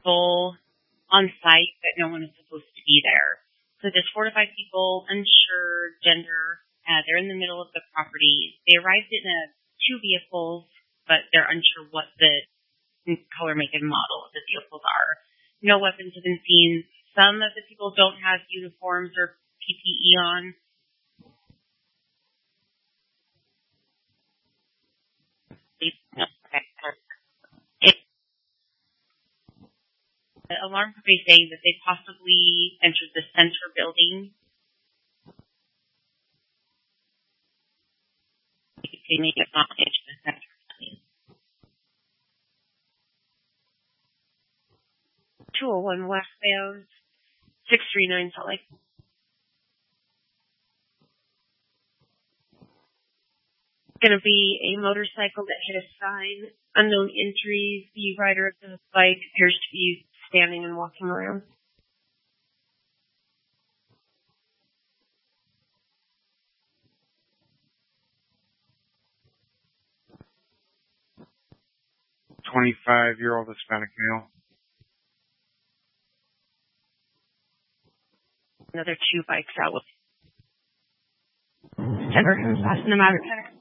people on site, but no one is supposed to be there. So there's 4 to 5 people, unsure gender. They're in the middle of the property. They arrived in 2 vehicles, but they're unsure what the color, make, and model of the vehicles are. No weapons have been seen. Some of the people don't have uniforms or PPE on. The alarm company saying that they possibly entered the center building. They may have not entered the center building. 201 westbound, 639 Salt Lake. Going to be a motorcycle that hit a sign. Unknown injuries. The rider of the bike appears to be standing and walking around. A 25-year-old Hispanic male. Another 2 bikes out with Denver. Passing them out at center.